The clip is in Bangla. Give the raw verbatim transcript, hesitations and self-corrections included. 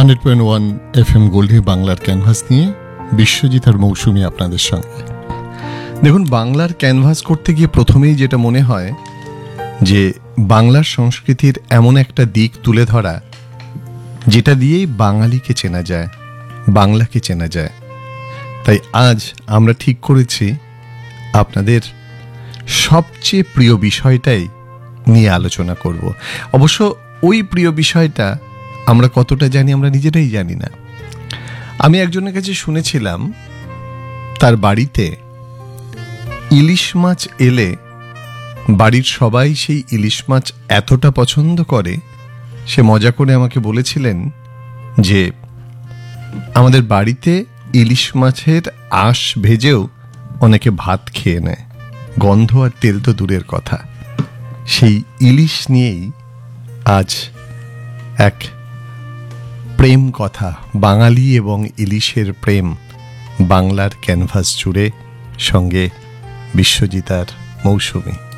Hundred point one F M গোল্ডে বাংলার ক্যানভাস নিয়ে বিশ্বজিৎ আর মৌসুমী আপনাদের সঙ্গে। দেখুন, বাংলার ক্যানভাস করতে গিয়ে প্রথমেই যেটা মনে হয় যে বাংলার সংস্কৃতির এমন একটা দিক তুলে ধরা যেটা দিয়েই বাঙালিকে চেনা যায়, বাংলাকে চেনা যায়। তাই আজ আমরা ঠিক করেছি আপনাদের সবচেয়ে প্রিয় বিষয়টাই নিয়ে আলোচনা করব। অবশ্য ওই প্রিয় বিষয়টা আমরা কতটা জানি আমরা নিজেরাই জানি না। আমি একজনের কাছে শুনেছিলাম তার বাড়িতে ইলিশ মাছ এলে বাড়ির সবাই সেই ইলিশ মাছ এতটা পছন্দ করে, সে মজা করে আমাকে বলেছিলেন যে আমাদের বাড়িতে ইলিশ মাছের আঁশ ভেজেও অনেকে ভাত খেয়ে নেয়, গন্ধ আর তেল তো দূরের কথা। সেই ইলিশ নিয়েই আজ এক প্রেম কথা, বাঙালি এবং ইলিশের প্রেম বাংলার ক্যানভাস জুড়ে, সঙ্গে বিশ্বজিৎ আর মৌসুমী।